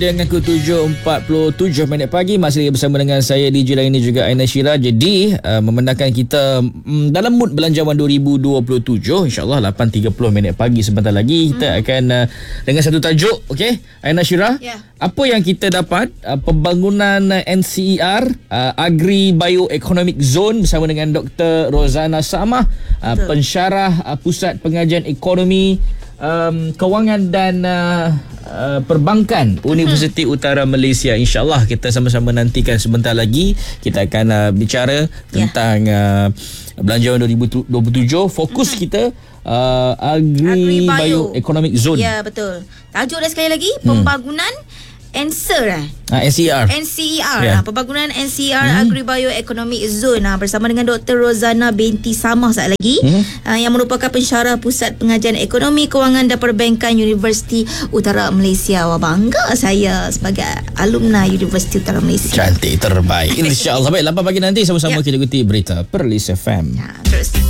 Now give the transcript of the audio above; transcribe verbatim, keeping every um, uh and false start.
Dengan pukul tujuh empat puluh tujuh minit pagi, masih lagi bersama dengan saya D J lain ini juga Aina Syira. Jadi uh, memandangkan kita um, dalam mood belanjawan dua ribu dua puluh tujuh, insyaAllah lapan tiga puluh minit pagi sebentar lagi kita hmm. akan uh, dengan satu tajuk. Okey, Aina Syira, yeah. Apa yang kita dapat uh, pembangunan uh, N C E R uh, Agri Bioeconomic Zone bersama dengan Doktor Rozana Samah, uh, pensyarah uh, Pusat Pengajian Ekonomi Um, Kewangan dan uh, uh, Perbankan Universiti hmm. Utara Malaysia. InsyaAllah kita sama-sama nantikan sebentar lagi. Kita akan uh, bicara tentang yeah. uh, belanjawan dua ribu dua puluh tujuh. Fokus hmm. kita uh, Agri, Agri Bio Economic Zone. Ya, betul. Tajuk dia sekali lagi, hmm. pembangunan N C E R eh? Ah, N C E R. N C E R yeah. Pembangunan N C E R hmm. Agri Bioeconomic Zone ha, bersama dengan Doktor Rozana binti Samah saat lagi hmm. uh, yang merupakan pensyarah Pusat Pengajian Ekonomi, Kewangan dan Perbankan Universiti Utara Malaysia. Wah, bangga saya sebagai alumni Universiti Utara Malaysia. Cantik, terbaik. InsyaAllah. Baik, lapan pagi nanti sama-sama yep. kita ikuti berita Perlis F M. Ya, terus.